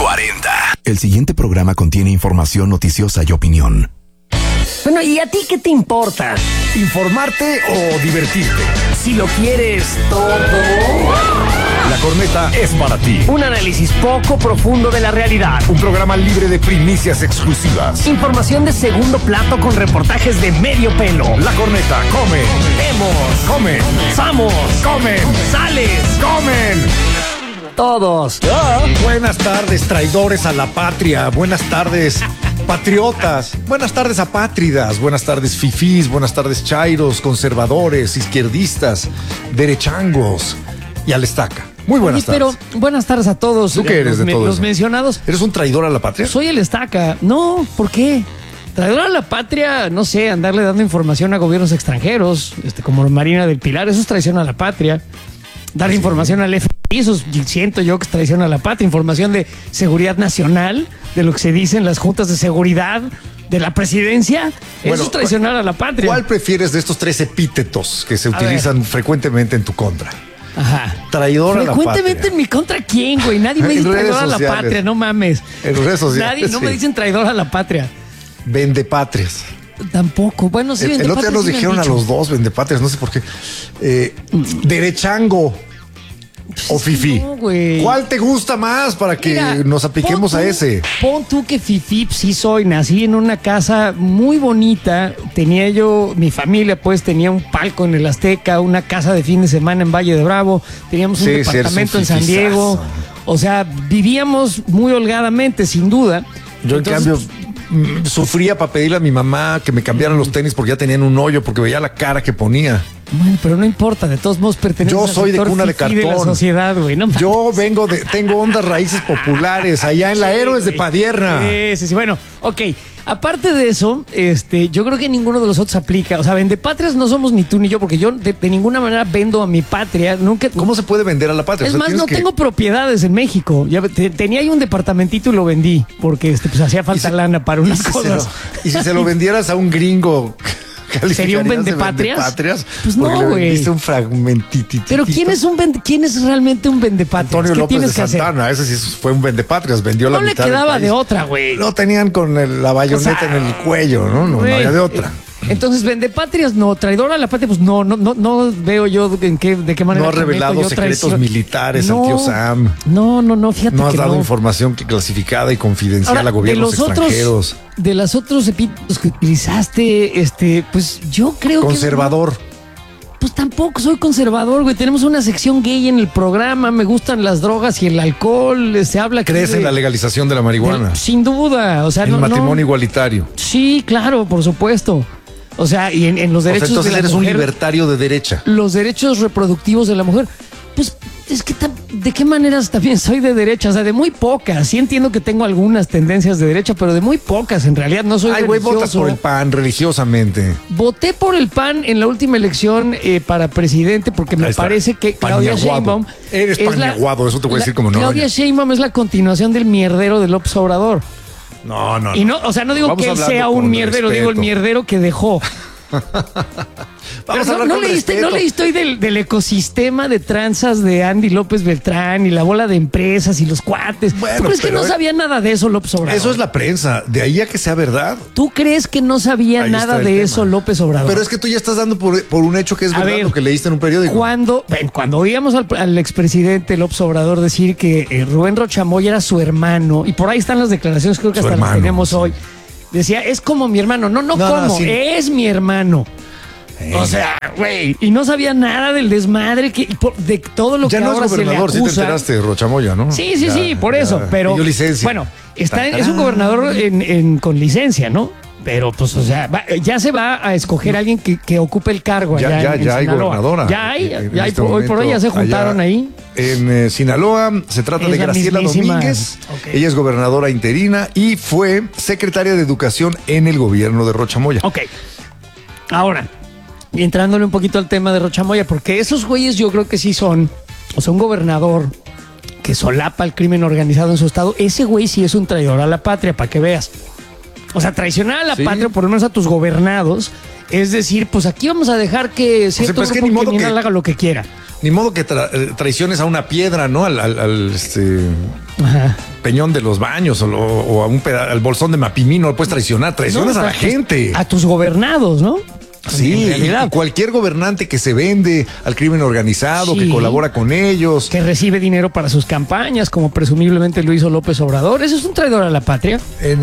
40. El siguiente programa contiene información noticiosa y opinión. Bueno, ¿y a ti qué te importa? ¿Informarte o divertirte? Si lo quieres todo. La Corneta es para ti. Un análisis poco profundo de la realidad. Un programa libre de primicias exclusivas. Información de segundo plato con reportajes de medio pelo. La Corneta come. Vemos. Comen. Samos. Comen. Sales. Comen. Todos. Buenas tardes, traidores a la patria. Buenas tardes, patriotas. Buenas tardes, apátridas. Buenas tardes, fifís. Buenas tardes, chairos, conservadores, izquierdistas, derechangos y al estaca. Muy buenas tardes. Pero buenas tardes a todos. ¿Tú qué eres de todo Los eso? mencionados. ¿Eres un traidor a la patria? Soy el estaca. No, ¿por qué? Traidor a la patria, no sé, andarle dando información a gobiernos extranjeros, como Marina del Pilar, eso es traición a la patria. Darle información al FBI, eso siento yo que es traición a la patria. Información de seguridad nacional, de lo que se dice en las juntas de seguridad de la presidencia. Bueno, eso es traicionar a la patria. ¿Cuál prefieres de estos tres epítetos que se utilizan frecuentemente en tu contra? Ajá. Traidor a la patria. Frecuentemente en mi contra, ¿quién, güey? Nadie me dice traidor a la patria, no mames. En redes sociales. Nadie, no me dicen traidor a la patria. Vendepatrias. Tampoco. Bueno, sí, el otro día nos dijeron a los dos vendepatrias, no sé por qué. Derechango o fifí. No, güey. ¿Cuál te gusta más para que nos apliquemos a ese? Pon tú que fifí sí soy. Nací en una casa muy bonita. Tenía yo, mi familia pues tenía un palco en el Azteca, una casa de fin de semana en Valle de Bravo. Teníamos un departamento en San Diego. O sea, vivíamos muy holgadamente, sin duda. Yo, entonces, en cambio, sufría para pedirle a mi mamá que me cambiaran los tenis porque ya tenían un hoyo, porque veía la cara que ponía. Bueno, pero no importa, de todos modos pertenece Yo soy de cuna de cartón. De la sociedad, güey. No, yo tengo ondas raíces populares allá en la Héroes de Padierna. Sí. Bueno, ok. Aparte de eso, yo creo que ninguno de los otros aplica. O sea, vendepatrias no somos ni tú ni yo, porque yo de ninguna manera vendo a mi patria. Nunca. ¿Cómo se puede vender a la patria? Es más, no tengo propiedades en México. Ya tenía ahí un departamentito y lo vendí, porque pues hacía falta lana para unas cosas. ¿Y si se lo vendieras a un gringo? ¿Sería un vendepatrias? Pues no, güey. Le vendiste un fragmentitito. Pero ¿quién es realmente un vendepatrias? Antonio López de Santana, ese sí fue un vendepatrias, vendió la mitad. No le quedaba de otra, güey. Lo tenían con la bayoneta en el cuello, ¿no? No había de otra. Entonces, vendepatrias no, traidor a la patria, pues no veo yo de qué manera. No ha revelado secretos militares al tío Sam. No, fíjate. No has dado información clasificada y confidencial a gobiernos extranjeros. De los otros epítetos que utilizaste, pues yo creo conservador. Pues tampoco soy conservador, güey. Tenemos una sección gay en el programa. Me gustan las drogas y el alcohol. Se habla. ¿Crees en la legalización de la marihuana? Sin duda. O sea, el matrimonio igualitario. Sí, claro, por supuesto. O sea, y en los derechos entonces de la eres mujer, un libertario de derecha. Los derechos reproductivos de la mujer. Pues es que ¿de qué maneras también soy de derecha? O sea, de muy pocas. Sí entiendo que tengo algunas tendencias de derecha, pero de muy pocas. En realidad no soy religioso. Güey, votas por el PAN religiosamente. Voté por el PAN en la última elección para presidente porque me parece que Claudia Sheinbaum... Eres pañaguado, eso te voy a decir como no. Claudia Sheinbaum es la continuación del mierdero de López Obrador. No. Y no, o sea, no digo Vamos que él sea un mierdero, digo el mierdero que dejó. Pero no leíste hoy del ecosistema de tranzas de Andy López Beltrán y la bola de empresas y los cuates. Bueno, ¿Tú crees que no sabía nada de eso López Obrador? Eso es la prensa, de ahí a que sea verdad. ¿Tú crees que no sabía nada de eso López Obrador? Pero es que tú ya estás dando por un hecho que es verdad lo que leíste en un periódico. Cuando oíamos al expresidente López Obrador decir que Rubén Rocha Moya era su hermano, y por ahí están las declaraciones, creo que hasta las tenemos hoy. Decía, es como mi hermano. Es mi hermano. O sea, güey, y no sabía nada del desmadre de todo lo que ahora se le acusa. Ya no es gobernador, sí te enteraste de Rocha Moya, ¿no? Sí, por eso, pero pidió licencia. Bueno, es un gobernador con licencia, ¿no? Pero, pues, o sea, ya se va a escoger a alguien que ocupe el cargo allá en hay Sinaloa. gobernadora. Ya hay, hoy por hoy ya se juntaron ahí. En Sinaloa se trata de Graciela Domínguez. Okay. Ella es gobernadora interina y fue secretaria de Educación en el gobierno de Rocha Moya. Ok. Ahora, y entrándole un poquito al tema de Rocha Moya, porque esos güeyes yo creo que sí son, o sea, un gobernador que solapa el crimen organizado en su estado, ese güey sí es un traidor a la patria, para que veas. O sea, traicionar a la patria, por lo menos a tus gobernados, Es decir, pues aquí vamos a dejar que cierto pues, que grupo ni modo criminal que- haga lo que quiera. Ni modo que traiciones a una piedra, ¿no? Al Ajá. peñón de los baños o a al bolsón de Mapimí, no lo puedes traicionar. Traicionas No, a la gente. A tus gobernados, ¿no? Sí, En realidad. y cualquier gobernante que se vende al crimen organizado, Sí. que colabora con ellos. Que recibe dinero para sus campañas, como presumiblemente lo hizo López Obrador. Eso es un traidor a la patria.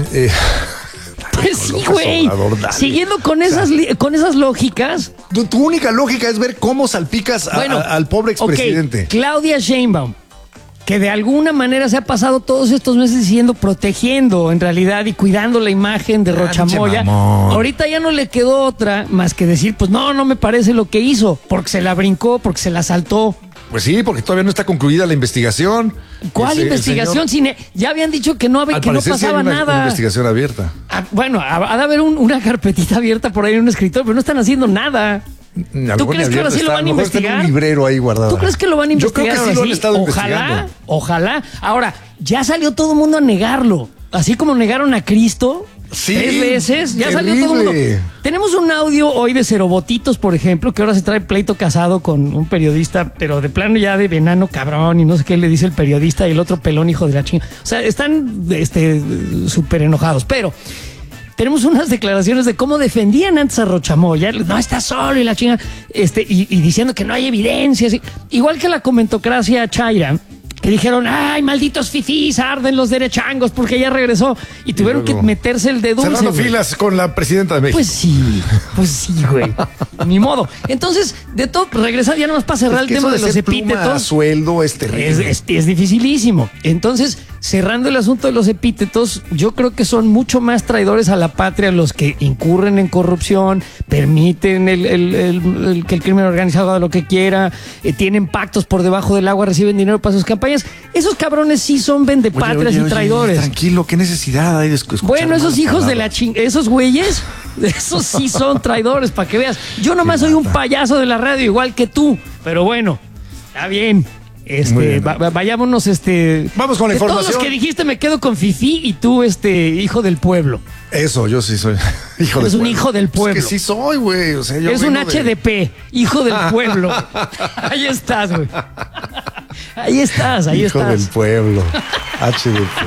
Pues sí, López güey. Obrador, dale. Siguiendo con con esas lógicas. Tu única lógica es ver cómo salpicas al pobre expresidente. ok, Claudia Sheinbaum, que de alguna manera se ha pasado todos estos meses diciendo, protegiendo en realidad y cuidando la imagen de Rochamoya. mamón. Ahorita ya no le quedó otra más que decir, pues no me parece lo que hizo, porque se la brincó, porque se la saltó. Pues sí, porque todavía no está concluida la investigación. ¿Cuál investigación? Ya habían dicho que no Al que no parecer sí hay pasaba una nada. investigación abierta. Bueno, ha de haber una carpetita abierta por ahí en un escritorio, pero no están haciendo nada. ¿Tú crees que ahora sí lo van a investigar? Está en un librero ahí guardado. ¿Tú crees que lo van a investigar? Yo creo que ahora sí lo han estado Ojalá, investigando. ojalá. Ahora, ya salió todo el mundo a negarlo. Así como negaron a Cristo. Sí, 3 veces, ya terrible. salió todo el mundo. Tenemos un audio hoy de Cerobotitos, por ejemplo, que ahora se trae pleito casado con un periodista, pero de plano ya de venano cabrón y no sé qué le dice el periodista y el otro pelón hijo de la chinga. O sea, están súper enojados, pero tenemos unas declaraciones de cómo defendían antes a Rochamoya. No, está solo y la chinga, y diciendo que no hay evidencias. Igual que la comentocracia chaira, que dijeron, ay, malditos fifís, arden los derechangos porque ya regresó. Y tuvieron luego, que meterse el de dulce. cerrando güey. filas con la presidenta de México. Pues sí, güey. Ni modo. Entonces, de todo, regresar ya nomás para cerrar el tema de los epítetos. Sueldo es terrible. Es dificilísimo. Entonces, cerrando el asunto de los epítetos, yo creo que son mucho más traidores a la patria los que incurren en corrupción, permiten que el crimen organizado haga lo que quiera, tienen pactos por debajo del agua, reciben dinero para sus campañas. Esos cabrones sí son vendepatrias y traidores. Tranquilo, qué necesidad hay de escuchar. Bueno, esos malas hijos de la palabras. esos güeyes, esos sí son traidores, para que veas. Yo nomás soy un payaso de la radio, igual que tú, pero bueno, está bien. Muy bien. Vayámonos, Vamos con la de todos información. los que dijiste me quedo con Fifi y tú, hijo del pueblo. Eso, yo sí soy hijo Eres del un pueblo. hijo del pueblo. Es que sí soy, güey. O sea, yo Eres un vengo de- HDP, hijo del pueblo. Ahí estás, güey. Ahí estás. Hijo del pueblo. HDP.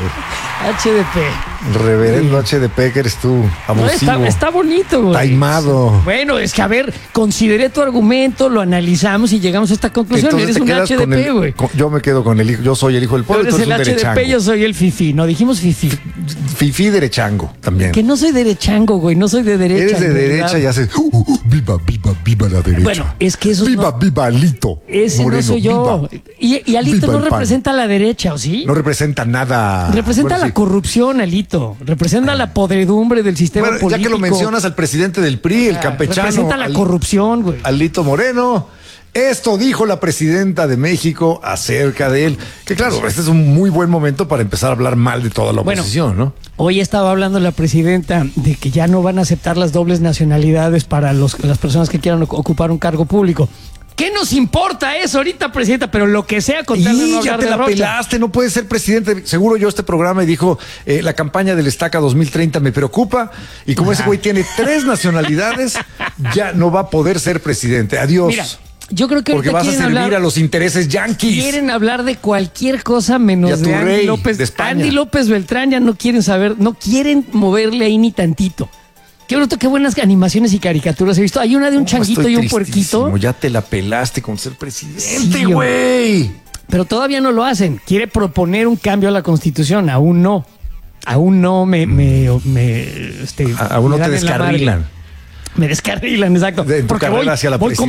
HDP. Reverendo HDP, que eres tú. No, Abusivo. está bonito, güey. Taimado. Bueno, es que a ver, consideré tu argumento, lo analizamos y llegamos a esta conclusión. Entonces Eres te un quedas con HDP, güey. yo me quedo con el hijo. Yo soy el hijo del Tú pueblo. eres Tú el eres un HDP, derechango. yo soy el Fifi. No, dijimos Fifi. Fifi derechango también. Que no soy derechango, güey. No soy de derecha. Eres de en derecha realidad. y haces viva la derecha. Bueno, es que eso viva Alito Ese Moreno, no soy yo. viva. Y Alito Viva no el PAN. representa a la derecha, ¿o sí? No representa nada. Representa Bueno, la sí. corrupción, Alito. Representa la podredumbre del sistema Bueno, político. ya que lo mencionas al presidente del PRI, el Ah, campechano. representa la corrupción, güey. Alito Moreno. Esto dijo la presidenta de México acerca de él. Que claro, este es un muy buen momento para empezar a hablar mal de toda la Bueno, oposición, ¿no? Hoy estaba hablando la presidenta de que ya no van a aceptar las dobles nacionalidades para las personas que quieran ocupar un cargo público. ¿Qué nos importa eso ahorita, presidenta? Pero lo que sea con tal de no Y ya hablar te de la Rocha. pelaste, no puedes ser presidente. Seguro yo este programa y dijo, la campaña del Estaca 2030 me preocupa. Y como ese güey tiene 3 nacionalidades, ya no va a poder ser presidente. Adiós. Mira, yo creo que Porque ahorita vas a quieren servir hablar, a los intereses yanquis. quieren hablar de cualquier cosa Y a menos tu de Andy rey López. de España. Andy López Beltrán ya no quieren saber, no quieren moverle ahí ni tantito. Qué bruto, qué buenas animaciones y caricaturas he visto. Hay una de un changuito Estoy y un puerquito. tristísimo, ya te la pelaste con ser presidente, Sí, güey. Pero todavía no lo hacen. Quiere proponer un cambio a la Constitución. Aún no. Aún no Aún no me te dan en la madre. descarrilan. Me descarrilan, exacto. De tu Porque carrera voy, hacia la voy como